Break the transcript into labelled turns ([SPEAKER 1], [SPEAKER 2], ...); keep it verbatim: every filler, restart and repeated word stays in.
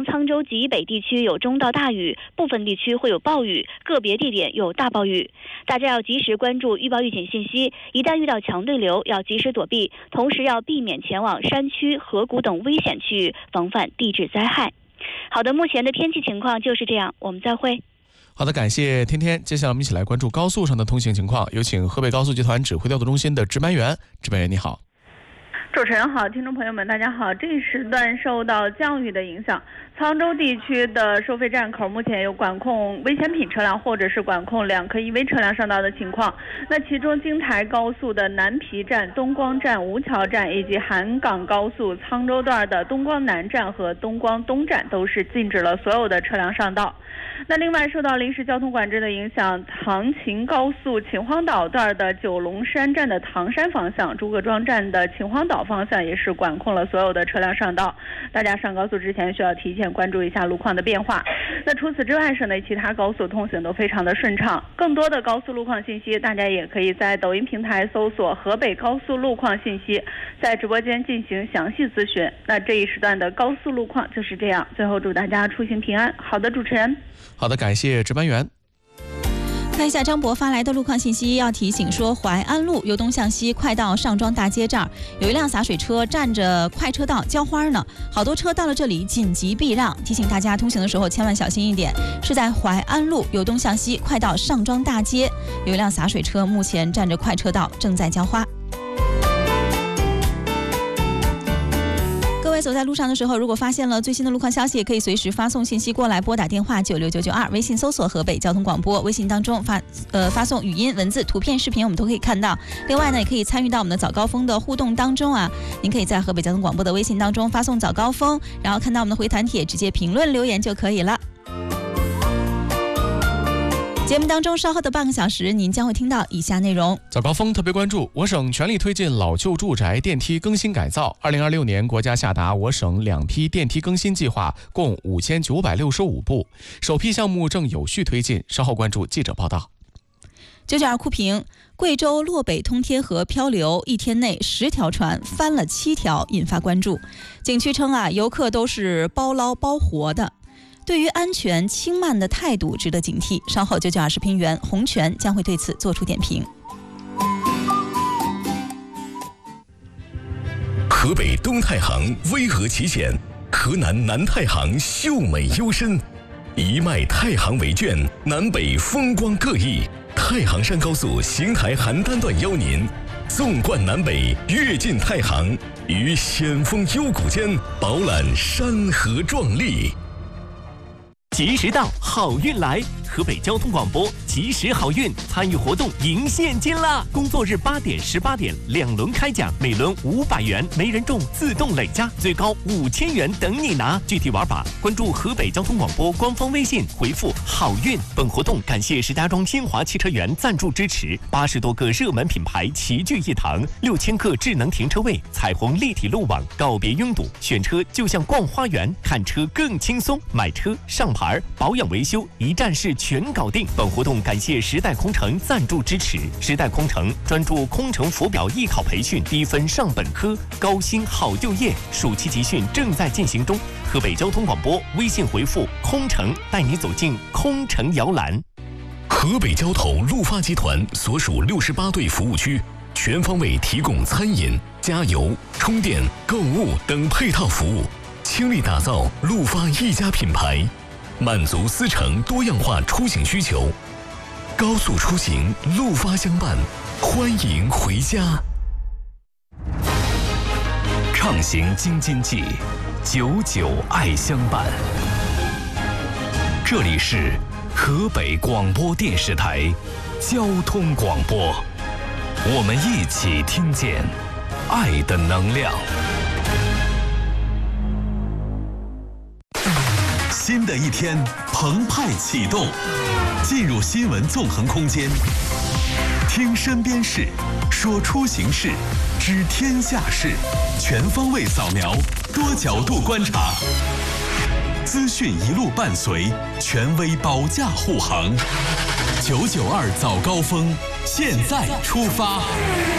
[SPEAKER 1] 沧州及以北地区有中到大雨，部分地区会有暴雨，个别地点有大暴雨。大家要及时关注预报预警信息，一旦遇到强对流，要及时躲避，同时要避免前往山区、河谷等危险区域，防范地质灾害。好的，目前的天气情况就是这样，我们再会。
[SPEAKER 2] 好的，感谢天天。接下来我们一起来关注高速上的通行情况，有请河北高速集团指挥调度中心的值班员。值班员你好。
[SPEAKER 3] 主持人好，听众朋友们大家好。这一时段受到降雨的影响，沧州地区的收费站口目前有管控危险品车辆或者是管控两科一危车辆上道的情况。那其中京台高速的南皮站、东光站、吴桥站以及韩港高速沧州段的东光南站和东光东站都是禁止了所有的车辆上道。那另外受到临时交通管制的影响，唐秦高速秦皇岛段的九龙山站的唐山方向、诸葛庄站的秦皇岛方向也是管控了所有的车辆上道。大家上高速之前需要提前关注一下路况的变化。那除此之外，省内其他高速通行都非常的顺畅。更多的高速路况信息，大家也可以在抖音平台搜索河北高速路况信息，在直播间进行详细咨询。那这一时段的高速路况就是这样。最后祝大家出行平安。好的，主持人。
[SPEAKER 2] 好的，感谢值班员。
[SPEAKER 4] 看一下张博发来的路况信息，要提醒说，淮安路由东向西快到上庄大街这儿，有一辆洒水车占着快车道浇花呢，好多车到了这里紧急避让，提醒大家通行的时候千万小心一点。是在淮安路由东向西快到上庄大街，有一辆洒水车目前占着快车道正在浇花。各位走在路上的时候，如果发现了最新的路况消息，也可以随时发送信息过来，拨打电话九六九九二，微信搜索河北交通广播，微信当中发呃发送语音、文字、图片、视频，我们都可以看到。另外呢，也可以参与到我们的早高峰的互动当中啊，您可以在河北交通广播的微信当中发送早高峰，然后看到我们的回弹帖，直接评论留言就可以了。节目当中稍后的半个小时，您将会听到以下内容。
[SPEAKER 2] 早高峰特别关注，我省全力推进老旧住宅电梯更新改造。二零二六年，国家下达我省两批电梯更新计划，共五千九百六十五部，首批项目正有序推进。稍后关注记者报道。
[SPEAKER 4] 九九二酷评：贵州洛北通天河漂流，一天内十条船翻了七条，引发关注。景区称啊，游客都是包捞包活的。对于安全轻慢的态度值得警惕。稍后九九二视频员洪泉将会对此做出点评。
[SPEAKER 5] 河北东太行巍峨奇险，河南南太行秀美幽深，一脉太行为卷，南北风光各异。太行山高速邢台邯郸段邀您纵贯南北，跃进太行，于险峰幽谷间饱览山河壮丽。
[SPEAKER 6] 及时到，好运来！河北交通广播及时好运参与活动赢现金啦！工作日八点、十八点两轮开奖，每轮五百元，没人中自动累加，最高五千元等你拿。具体玩法关注河北交通广播官方微信，回复好运。本活动感谢石家庄新华汽车园赞助支持，八十多个热门品牌齐聚一堂，六千个智能停车位，彩虹立体路网，告别拥堵，选车就像逛花园，看车更轻松，买车上牌保养维修一站式全搞定。本活动感谢时代空乘赞助支持，时代空乘专注空乘浮表艺考培训，低分上本科，高薪好就业，暑期集训正在进行中。河北交通广播微信回复空乘，带你走进空乘摇篮。
[SPEAKER 5] 河北交投陆发集团所属六十八对服务区，全方位提供餐饮、加油、充电、购物等配套服务，倾力打造陆发一家品牌，满足司乘多样化出行需求。高速出行，陆发相伴，欢迎回家。
[SPEAKER 7] 畅行京津冀，久久爱相伴。这里是河北广播电视台交通广播，我们一起听见爱的能量。
[SPEAKER 8] 新的一天澎湃启动，进入新闻纵横空间，听身边事，说出行事，知天下事，全方位扫描，多角度观察，资讯一路伴随，权威保驾护航。九九二早高峰，现在出发。